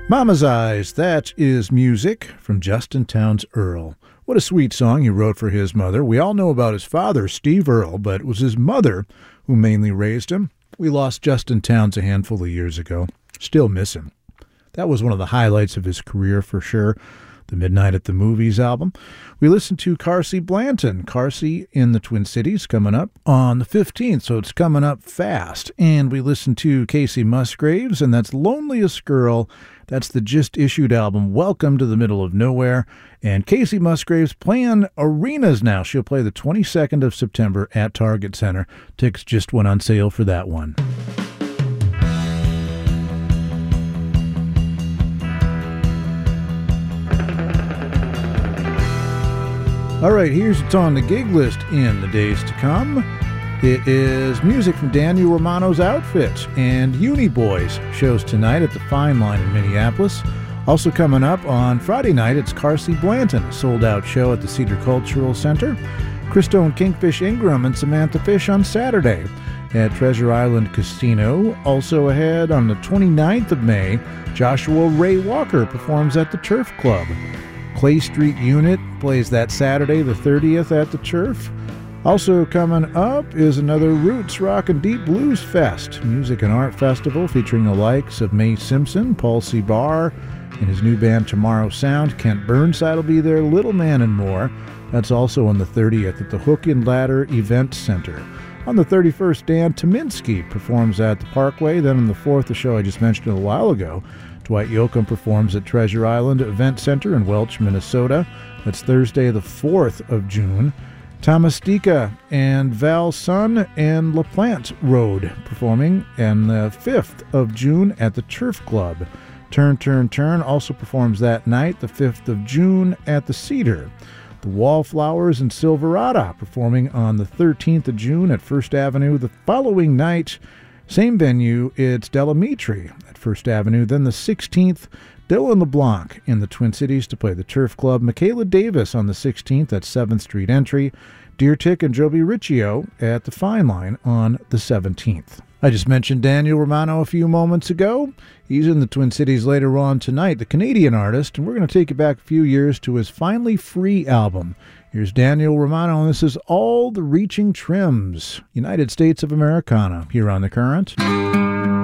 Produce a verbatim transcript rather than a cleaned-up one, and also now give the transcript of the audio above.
Mama's Eyes, that is music from Justin Townes Earle. What a sweet song he wrote for his mother. We all know about his father, Steve Earle, but it was his mother who mainly raised him. We lost Justin Townes a handful of years ago. Still miss him. That was one of the highlights of his career for sure. The Midnight at the Movies album. We listened to Carsey Blanton. Carsey in the Twin Cities coming up on the fifteenth, so it's coming up fast. And we listened to Kacey Musgraves, and that's Loneliest Girl. That's the just issued album, Welcome to the Middle of Nowhere. And Kacey Musgraves playing arenas now. She'll play the twenty-second of September at Target Center. Tickets just went on sale for that one. All right, here's what's on the gig list in the days to come. It is music from Daniel Romano's Outfit and Uni Boys shows tonight at the Fine Line in Minneapolis. Also coming up on Friday night, it's Carsey Blanton, a sold-out show at the Cedar Cultural Center. Christo and Kingfish Ingram and Samantha Fish on Saturday at Treasure Island Casino. Also ahead on the twenty-ninth of May, Joshua Ray Walker performs at the Turf Club. Clay Street Unit plays that Saturday the thirtieth at the Turf. Also coming up is another Roots Rock and Deep Blues Fest, music and art festival featuring the likes of Mae Simpson, Paul C. Barr, and his new band Tomorrow Sound. Kent Burnside will be there, Little Man and more. That's also on the thirtieth at the Hook and Ladder Event Center. On the thirty-first, Dan Tominski performs at the Parkway. Then on the fourth, the show I just mentioned a while ago, Dwight Yoakam performs at Treasure Island Event Center in Welch, Minnesota. That's Thursday, the fourth of June. Thomas Dika and Val Sun and LaPlante Road performing. And the fifth of June at the Turf Club. Turn, Turn, Turn also performs that night, the fifth of June at the Cedar. The Wallflowers and Silverado performing on the thirteenth of June at First Avenue. The following night, same venue, it's Delamitri at First Avenue. Then the sixteenth, Dylan LeBlanc in the Twin Cities to play the Turf Club. Michaela Davis on the sixteenth at seventh Street Entry. Deer Tick and Joby Riccio at the Fine Line on the seventeenth. I just mentioned Daniel Romano a few moments ago. He's in the Twin Cities later on tonight, the Canadian artist, and we're going to take you back a few years to his Finally Free album. Here's Daniel Romano, and this is All the Reaching Trims, United States of Americana, here on The Current.